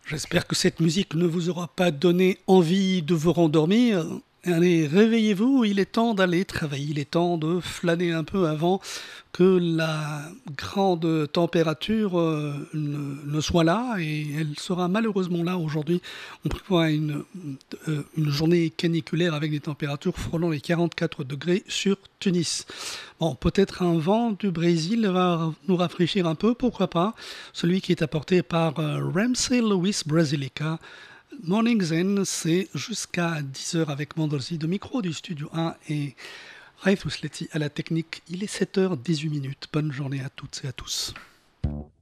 J'espère que cette musique ne vous aura pas donné envie de vous rendormir. Allez, réveillez-vous, il est temps d'aller travailler, il est temps de flâner un peu avant que la grande température ne soit là, et elle sera malheureusement là aujourd'hui. On prévoit une journée caniculaire avec des températures frôlant les 44 degrés sur Tunis. Bon, peut-être un vent du Brésil va nous rafraîchir un peu, pourquoi pas. Celui qui est apporté par Ramsey Lewis Brasilica. Morning Zen, c'est jusqu'à 10h avec Mandolzi de micro du studio 1 et Raif Ousleti à la technique. Il est 7h18. Bonne journée à toutes et à tous.